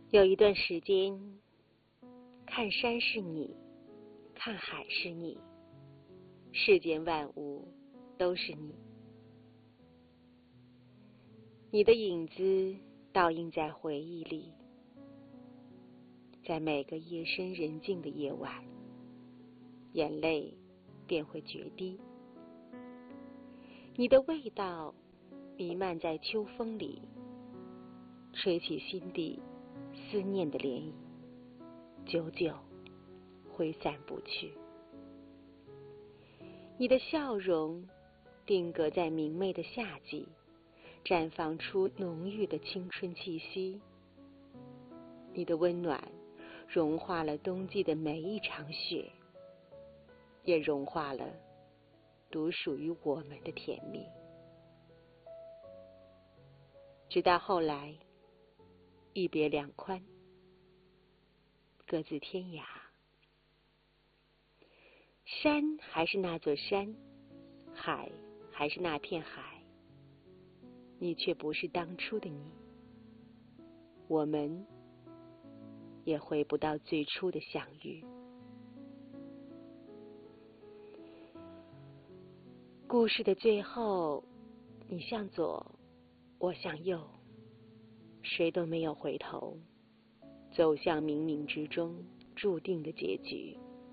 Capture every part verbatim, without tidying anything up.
有一段时间，看山是你，看海是你，世间万物都是你。你的影子倒映在回忆里，在每个夜深人静的夜晚，眼泪便会决堤。你的味道弥漫在秋风里，吹起心底思念的涟漪，久久挥散不去。你的笑容定格在明媚的夏季，绽放出浓郁的青春气息。你的温暖融化了冬季的每一场雪，也融化了独属于我们的甜蜜。直到后来，一别两宽，各自天涯。山还是那座山，海还是那片海，你却不是当初的你，我们也回不到最初的相遇。故事的最后，你向左，我向右，谁都没有回头，走向冥冥之中注定的结局。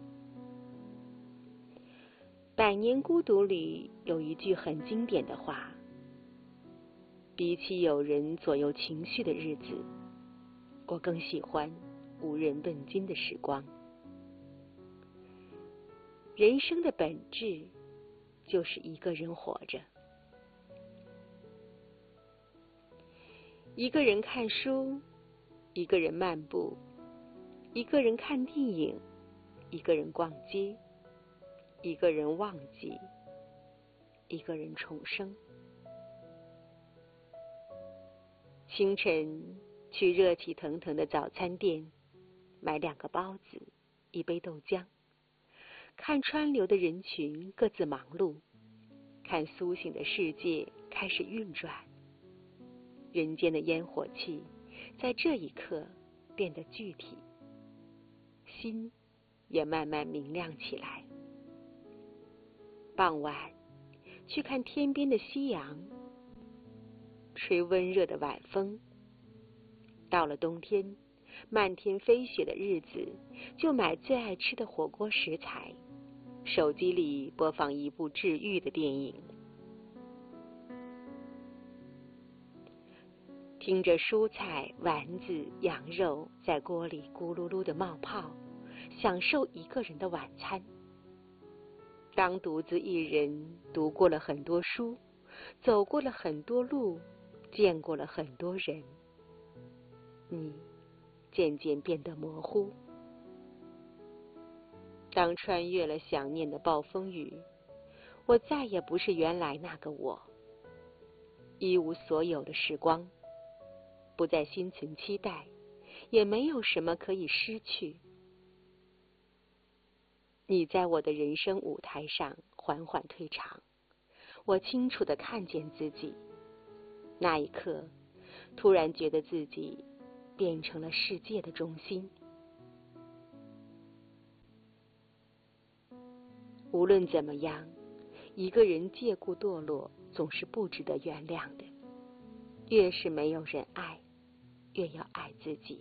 百年孤独里有一句很经典的话，比起有人左右情绪的日子，我更喜欢无人问津的时光。人生的本质就是一个人活着，一个人看书，一个人漫步，一个人看电影，一个人逛街，一个人忘记，一个人重生。清晨去热气腾腾的早餐店，买两个包子，一杯豆浆，看川流的人群各自忙碌，看苏醒的世界开始运转。人间的烟火气在这一刻变得具体，心也慢慢明亮起来。傍晚去看天边的夕阳，吹温热的晚风。到了冬天，漫天飞雪的日子，就买最爱吃的火锅食材，手机里播放一部治愈的电影，听着蔬菜、丸子、羊肉在锅里咕噜噜的冒泡，享受一个人的晚餐。当独自一人读过了很多书，走过了很多路，见过了很多人，你渐渐变得模糊。当穿越了想念的暴风雨，我再也不是原来那个我。一无所有的时光，不再心存期待，也没有什么可以失去。你在我的人生舞台上缓缓退场，我清楚地看见自己。那一刻，突然觉得自己变成了世界的中心。无论怎么样，一个人借故堕落总是不值得原谅的。越是没有人爱，越要爱自己。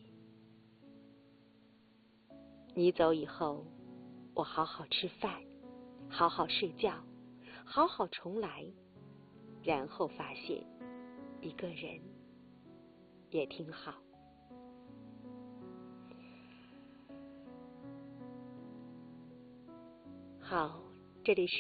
你走以后，我好好吃饭，好好睡觉，好好重来，然后发现一个人也挺好。好，这里是